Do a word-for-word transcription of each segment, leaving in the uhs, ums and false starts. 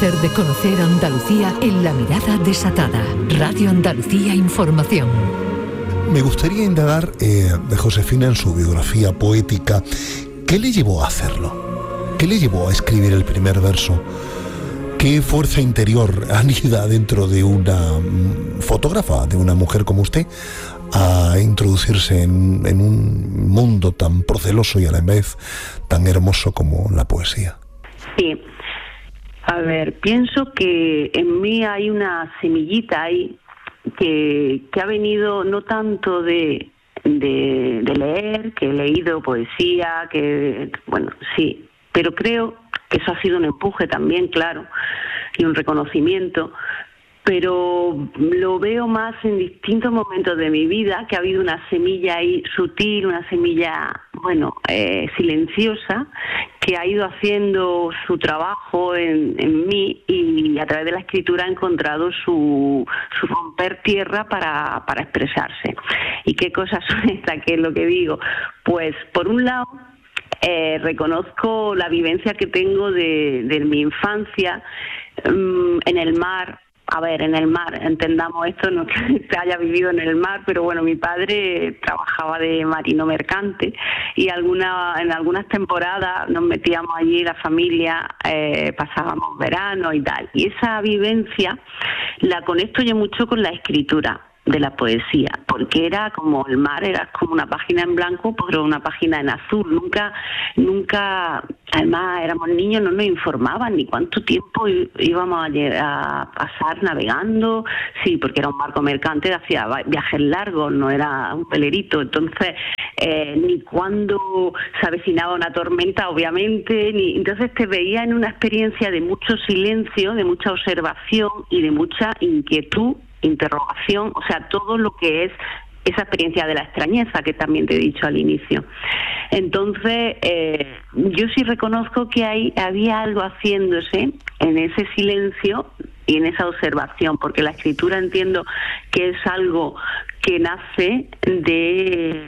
De conocer Andalucía en La Mirada Desatada. Radio Andalucía Información. Me gustaría indagar, eh, de Josefina, en su biografía poética. ¿Qué le llevó a hacerlo? ¿Qué le llevó a escribir el primer verso? ¿Qué fuerza interior anida dentro de una fotógrafa, de una mujer como usted, a introducirse en, en un mundo tan proceloso y a la vez tan hermoso como la poesía? Sí. A ver, pienso que en mí hay una semillita ahí que, que ha venido no tanto de, de, de leer, que he leído poesía, que, bueno, sí, pero creo que eso ha sido un empuje también, claro, y un reconocimiento, pero lo veo más en distintos momentos de mi vida, que ha habido una semilla ahí sutil, una semilla, bueno, eh, silenciosa, que ha ido haciendo su trabajo en, en mí, y a través de la escritura ha encontrado su, su romper tierra para, para expresarse. ¿Y qué cosas son estas? ¿Qué es lo que digo? Pues, por un lado, eh, reconozco la vivencia que tengo de, de mi infancia um, en el mar. A ver, en el mar, entendamos esto, no que se haya vivido en el mar, pero bueno, mi padre trabajaba de marino mercante y alguna, en algunas temporadas nos metíamos allí, la familia, eh, pasábamos verano y tal. Y esa vivencia la conecto yo mucho con la escritura de la poesía, porque era como el mar, era como una página en blanco, pero una página en azul. Nunca, nunca, además éramos niños, no nos informaban ni cuánto tiempo íbamos a, llegar a pasar navegando, sí, porque era un barco mercante, hacía viajes largos, no era un velerito, entonces eh, ni cuándo se avecinaba una tormenta, obviamente, ni entonces te veía en una experiencia de mucho silencio, de mucha observación y de mucha inquietud, interrogación, o sea, todo lo que es esa experiencia de la extrañeza que también te he dicho al inicio. Entonces, eh, yo sí reconozco que hay, había algo haciéndose en ese silencio y en esa observación, porque la escritura entiendo que es algo que nace de...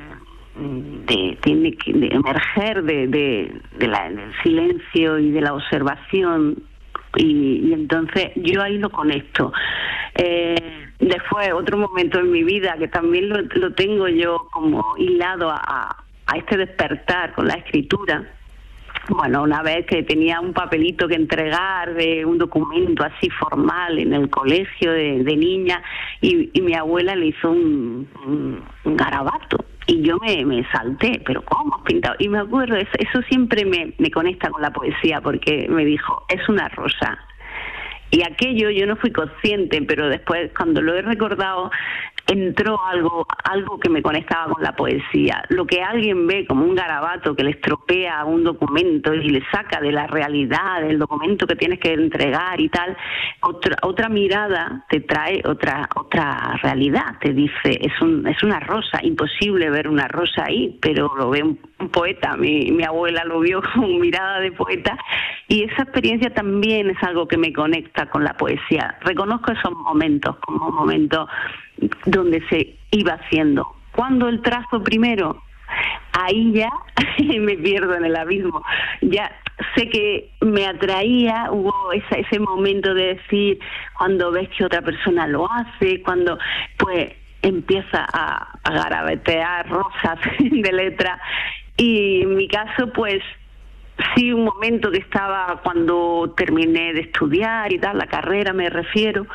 De, tiene que de emerger de, de, de la, del silencio y de la observación, y, y entonces yo ahí lo conecto. Eh, después, otro momento en mi vida que también lo, lo tengo yo como hilado a, a este despertar con la escritura. Bueno, una vez que tenía un papelito que entregar de un documento así formal en el colegio de, de niña, y, y mi abuela le hizo un, un, un garabato. Y yo me, me salté, pero ¿cómo has pintado? Y me acuerdo, eso, eso siempre me, me conecta con la poesía, porque me dijo, es una rosa. Y aquello yo no fui consciente, pero después, cuando lo he recordado, entró algo algo que me conectaba con la poesía. Lo que alguien ve como un garabato que le estropea un documento y le saca de la realidad del documento que tienes que entregar y tal, otra otra mirada te trae otra otra realidad. Te dice, es un es una rosa, imposible ver una rosa ahí, pero lo ve un, un poeta. Mi, mi abuela lo vio con mirada de poeta, y esa experiencia también es algo que me conecta con la poesía. Reconozco esos momentos como momentos donde se iba haciendo. Cuando el trazo primero, ahí ya me pierdo en el abismo. Ya sé que me atraía, hubo esa, ese momento de decir, cuando ves que otra persona lo hace, cuando pues empieza a, a garabatear rosas de letra. Y en mi caso, pues sí, un momento que estaba cuando terminé de estudiar y tal, la carrera me refiero,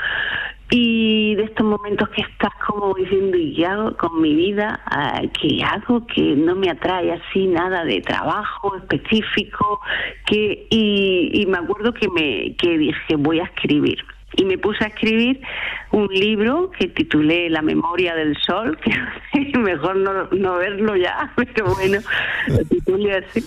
y de estos momentos que estás como diciendo, ¿y qué hago con mi vida? ¿Qué hago? Que no me atrae así nada de trabajo específico, que y, y me acuerdo que me que dije, voy a escribir. Y me puse a escribir un libro que titulé La memoria del sol, que mejor no, no verlo ya, pero bueno, lo titulé así.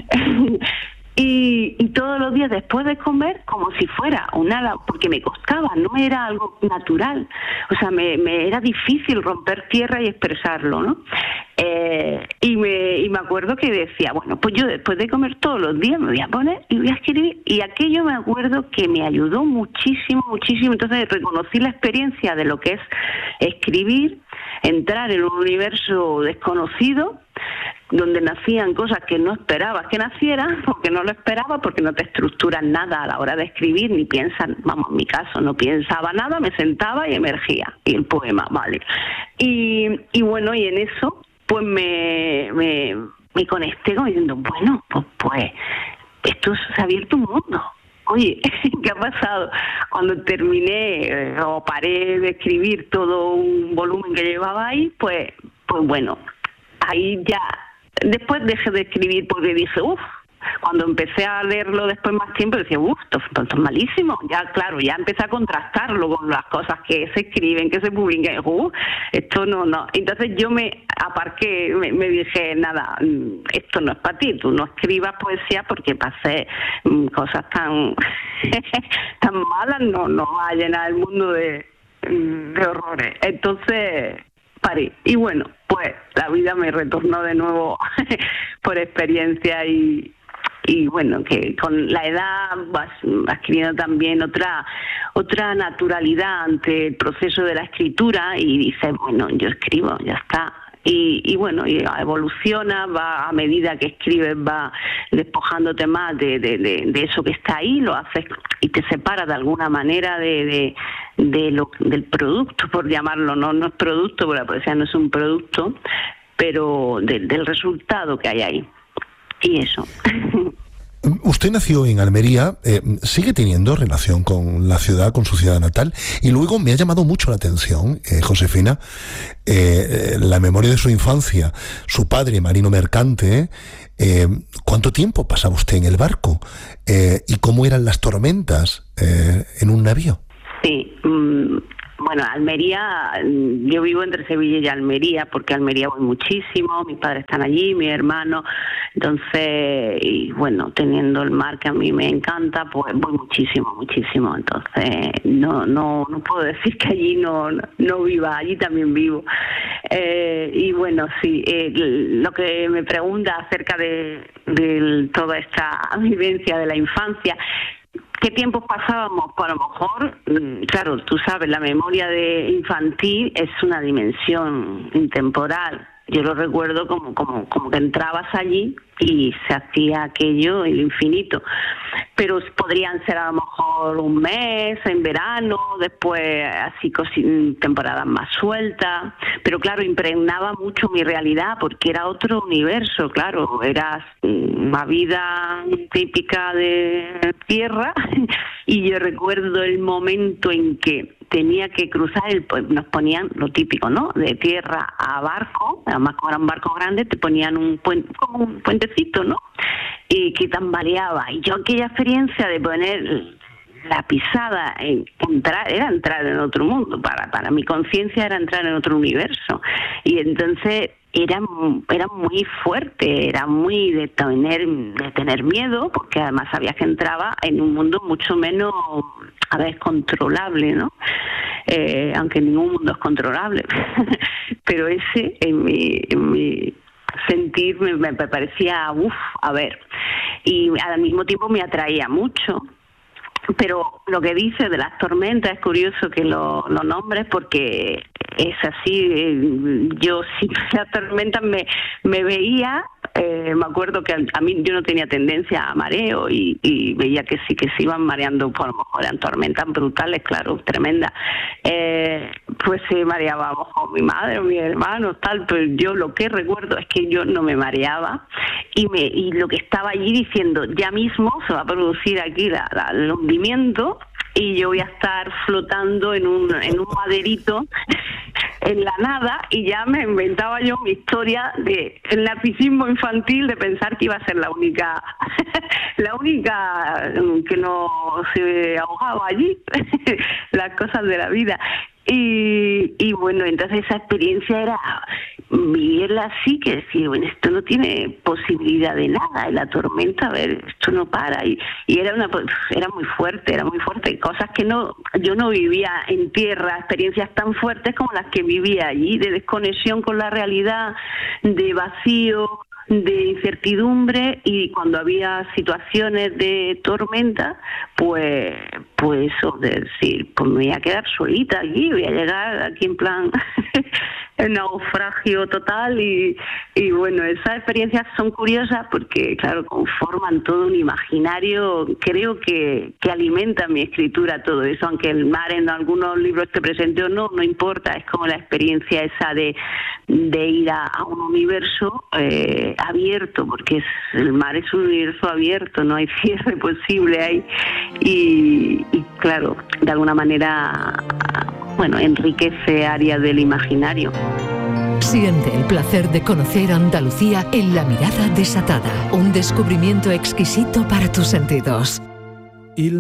Y, y todos los días después de comer, como si fuera un hada, porque me costaba, no era algo natural, o sea, me, me era difícil romper tierra y expresarlo, ¿no? Eh, y, me, y me acuerdo que decía, bueno, pues yo después de comer todos los días me voy a poner y voy a escribir, y aquello me acuerdo que me ayudó muchísimo, muchísimo. Entonces reconocí la experiencia de lo que es escribir, entrar en un universo desconocido, donde nacían cosas que no esperabas que nacieran, porque no lo esperabas, porque no te estructuras nada a la hora de escribir, ni piensas, vamos, en mi caso no pensaba nada, me sentaba y emergía, y el poema, vale. Y, y bueno, y en eso, pues me, me, me conecté como diciendo, bueno, pues, pues esto se ha abierto un mundo. Oye, ¿qué ha pasado? Cuando terminé eh, o paré de escribir todo un volumen que llevaba ahí, pues, pues bueno, ahí ya, después dejé de escribir porque dije, uff, cuando empecé a leerlo después más tiempo decía, uff, esto, esto es malísimo. Ya, claro, ya empecé a contrastarlo con las cosas que se escriben, que se publican. Uff, esto no, no. Entonces yo me aparqué, me, me dije, nada, esto no es para ti, tú no escribas poesía porque para hacer cosas tan, tan malas no, no va a llenar el mundo de, de horrores. Entonces paré. Y bueno, pues la vida me retornó de nuevo por experiencia y y bueno, que con la edad vas adquiriendo también otra otra naturalidad ante el proceso de la escritura y dices, bueno, yo escribo, ya está. Y, y bueno, y evoluciona, va a medida que escribes, va despojándote más de, de, de, de eso que está ahí, lo haces y te separas de alguna manera de, de, de lo, del producto, por llamarlo, no, no es producto, porque la poesía no es un producto, pero de, del resultado que hay ahí. Y eso. Usted nació en Almería, eh, sigue teniendo relación con la ciudad, con su ciudad natal, y luego me ha llamado mucho la atención, eh, Josefina, eh, la memoria de su infancia, su padre, marino mercante, eh, ¿cuánto tiempo pasaba usted en el barco? Eh, ¿Y cómo eran las tormentas eh, en un navío? Sí, mmm... Bueno, Almería, yo vivo entre Sevilla y Almería, porque a Almería voy muchísimo, mis padres están allí, mi hermano, entonces, y bueno, teniendo el mar que a mí me encanta, pues voy muchísimo, muchísimo, entonces no no no puedo decir que allí no no viva, allí también vivo. Eh, y bueno, sí, eh, lo que me pregunta acerca de, de toda esta vivencia de la infancia, ¿qué tiempos pasábamos? Pues a lo mejor, claro, tú sabes, la memoria de infantil es una dimensión intemporal. Yo lo recuerdo como, como, como que entrabas allí y se hacía aquello el infinito. Pero podrían ser a lo mejor un mes, en verano, después así temporadas más sueltas. Pero claro, impregnaba mucho mi realidad porque era otro universo, claro. Era una vida típica de tierra y yo recuerdo el momento en que tenía que cruzar, el, pues nos ponían lo típico, ¿no? De tierra a barco, además como eran barcos grandes, te ponían un puente, como un puentecito, ¿no? Y que tambaleaba. Y yo aquella experiencia de poner la pisada, en entrar, era entrar en otro mundo, para, para mi conciencia era entrar en otro universo. Y entonces era, era muy fuerte, era muy de tener, de tener miedo, porque además sabía que entraba en un mundo mucho menos, a ver, controlable, ¿no? Eh, aunque ningún mundo es controlable. Pero ese, en mi, en mi sentir, me, me parecía, uff, a ver. Y al mismo tiempo me atraía mucho. Pero lo que dice de las tormentas es curioso que lo, lo nombres porque es así. Yo sin las tormentas me, me veía, eh, me acuerdo que a mí yo no tenía tendencia a mareo y, y veía que sí que se iban mareando, por lo mejor eran tormentas brutales, claro, tremendas. Eh, pues se mareaba a lo mejor mi madre o mi hermano, tal, pero yo lo que recuerdo es que yo no me mareaba y me y lo que estaba allí diciendo, ya mismo se va a producir aquí la, la, el hundimiento y yo voy a estar flotando en un en un maderito en la nada, y ya me inventaba yo mi historia de el narcisismo infantil de pensar que iba a ser la única la única que no se ahogaba allí las cosas de la vida. Y, y bueno, entonces esa experiencia era vivirla así, que decir, bueno, esto no tiene posibilidad de nada, y la tormenta, a ver, esto no para, y, y era una era muy fuerte, era muy fuerte, cosas que no yo no vivía en tierra, experiencias tan fuertes como las que vivía allí, de desconexión con la realidad, de vacío, de incertidumbre, y cuando había situaciones de tormenta, pues pues eso, de decir, pues me voy a quedar solita aquí, voy a llegar aquí en plan naufragio total y, y bueno, esas experiencias son curiosas porque, claro, conforman todo un imaginario, creo que, que alimenta mi escritura todo eso, aunque el mar en algunos libros que presente o no, no importa, es como la experiencia esa de, de ir a, a un universo eh, abierto, porque es, el mar es un universo abierto, no hay cierre posible ahí y, y claro, de alguna manera, bueno, enriquece áreas del imaginario. Siente el placer de conocer Andalucía en La Mirada Desatada, un descubrimiento exquisito para tus sentidos.